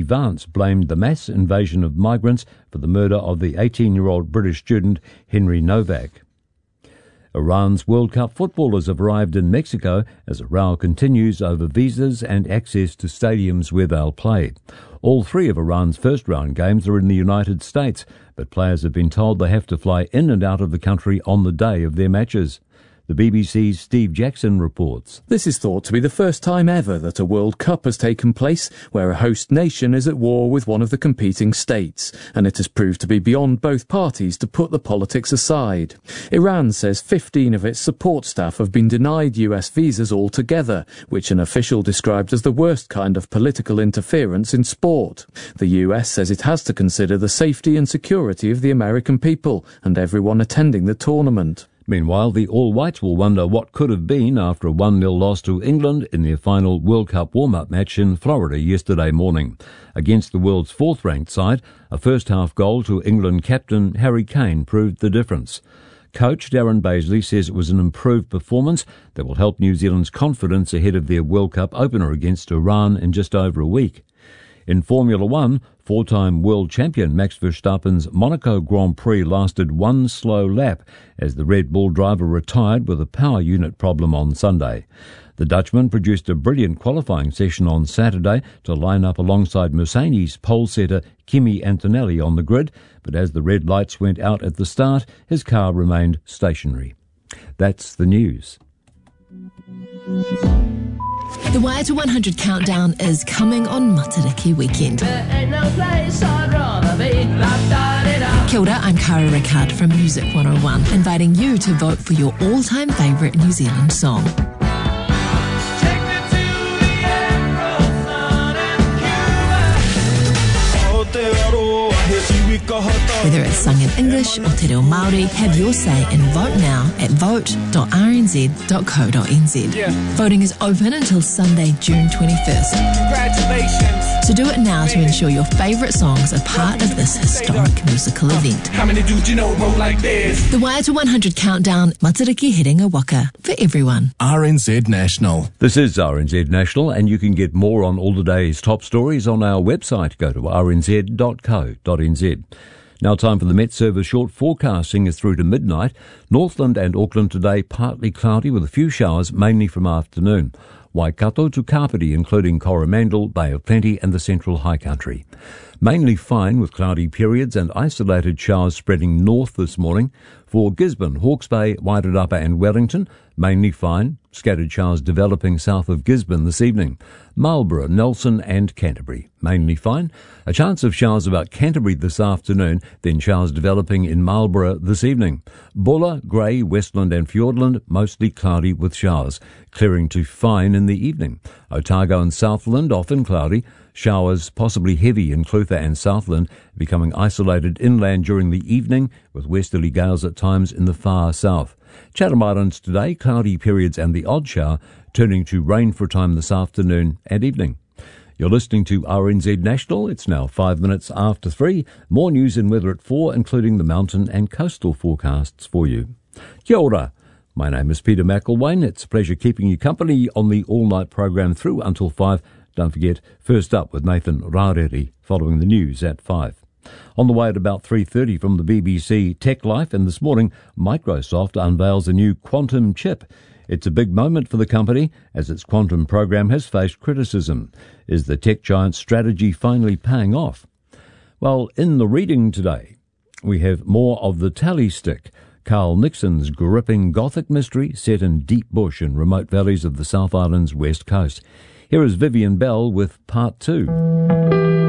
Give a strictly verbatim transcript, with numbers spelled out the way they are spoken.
Vance blamed the mass invasion of migrants for the murder of the eighteen-year-old British student Henry Novak. Iran's World Cup footballers have arrived in Mexico as a row continues over visas and access to stadiums where they'll play. All three of Iran's first-round games are in the United States, but players have been told they have to fly in and out of the country on the day of their matches. The B B C's Steve Jackson reports. This is thought to be the first time ever that a World Cup has taken place where a host nation is at war with one of the competing states, and it has proved to be beyond both parties to put the politics aside. Iran says fifteen of its support staff have been denied U S visas altogether, which an official described as the worst kind of political interference in sport. The U S says it has to consider the safety and security of the American people and everyone attending the tournament. Meanwhile, the All-Whites will wonder what could have been after a one nil loss to England in their final World Cup warm-up match in Florida yesterday morning. Against the world's fourth-ranked side, a first-half goal to England captain Harry Kane proved the difference. Coach Darren Bazley says it was an improved performance that will help New Zealand's confidence ahead of their World Cup opener against Iran in just over a week. In Formula One, four-time world champion Max Verstappen's Monaco Grand Prix lasted one slow lap as the Red Bull driver retired with a power unit problem on Sunday. The Dutchman produced a brilliant qualifying session on Saturday to line up alongside Mercedes pole setter Kimi Antonelli on the grid, but as the red lights went out at the start, his car remained stationary. That's the news. The Y to one hundred countdown is coming on Matariki weekend. Kia ora, I'm Cara Rickard from Music one oh one, inviting you to vote for your all-time favourite New Zealand song. Whether it's sung in English or te reo Māori, have your say and vote now at vote dot r n z dot co dot n z. Yeah. Voting is open until Sunday, June twenty-first. Congratulations! So do it now to ensure your favourite songs are part of this historic musical event. How many dudes you know roll like this? The Y to one hundred countdown, Matariki Herenga Waka, for everyone. R N Z National. This is R N Z National, and you can get more on all the day's top stories on our website. Go to r n z dot co dot n z. Now time for the Met Service short forecasting is through to midnight. Northland and Auckland today partly cloudy with a few showers, mainly from afternoon. Waikato to Kapiti, including Coromandel, Bay of Plenty and the Central High Country. Mainly fine with cloudy periods and isolated showers spreading north this morning. For Gisborne, Hawke's Bay, Wairarapa and Wellington, mainly fine. Scattered showers developing south of Gisborne this evening. Marlborough, Nelson and Canterbury, mainly fine. A chance of showers about Canterbury this afternoon, then showers developing in Marlborough this evening. Bulla, Grey, Westland and Fiordland, mostly cloudy with showers, clearing to fine in the evening. Otago and Southland, often cloudy. Showers possibly heavy in Clutha and Southland, becoming isolated inland during the evening, with westerly gales at times in the far south. Chatham Islands today, cloudy periods and the odd shower, turning to rain for a time this afternoon and evening. You're listening to R N Z National. It's now five minutes after three. More news and weather at four, including the mountain and coastal forecasts for you. Kia ora. My name is Peter McElwain. It's a pleasure keeping you company on the all-night program through until five. Don't forget, first up with Nathan Rareri, following the news at five. On the way at about three thirty from the B B C Tech Life, and this morning, Microsoft unveils a new quantum chip. It's a big moment for the company, as its quantum program has faced criticism. Is the tech giant's strategy finally paying off? Well, in the reading today, we have more of the tally stick, Carl Nixon's gripping gothic mystery set in deep bush in remote valleys of the South Island's west coast. Here is Vivian Bell with part two.